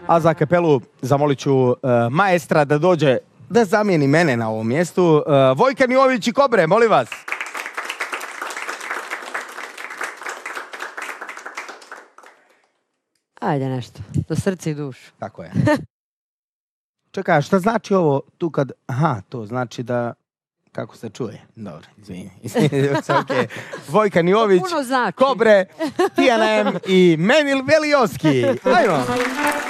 A za kapelu zamolit ću maestra da dođe da zamijeni mene na ovom mjestu. Vojkan Jović i Kobre, molim vas. Ajde nešto, do srca i dušu. Tako je. Čekaj, šta znači ovo tu kad... Aha, to znači da... Kako se čuje? Dobro, izvini. Okay. Vojkan Jović, Puno znači. Kobre, Tijana M i Menil Velioski. Ajmo.